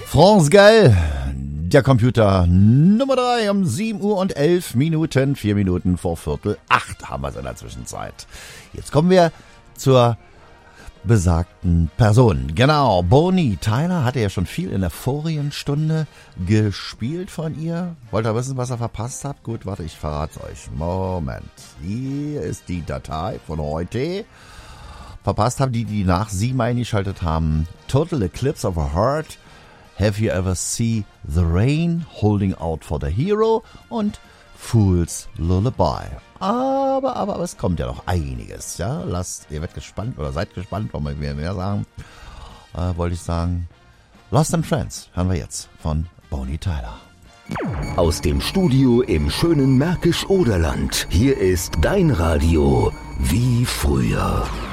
France Gall, der Computer Nummer 3 um 7 Uhr und 11 Minuten, 4 Minuten vor 7:45 haben wir es in der Zwischenzeit. Jetzt kommen wir zur besagten Person. Genau, Bonnie Tyler hatte ja schon viel in der vorigen Stunde gespielt von ihr. Wollt ihr wissen, was ihr verpasst habt? Gut, warte, ich verrate es euch. Moment, hier ist die Datei von heute. Verpasst haben die nach 7 eingeschaltet haben. Total Eclipse of a Heart, Have You Ever Seen the Rain, Holding Out for the Hero und Fool's Lullaby. Aber es kommt ja noch einiges, ja. Ihr werdet gespannt oder seid gespannt, wollen wir mehr sagen. Wollte ich sagen, Lost in Friends hören wir jetzt von Bonnie Tyler. Aus dem Studio im schönen Märkisch-Oderland. Hier ist dein Radio wie früher.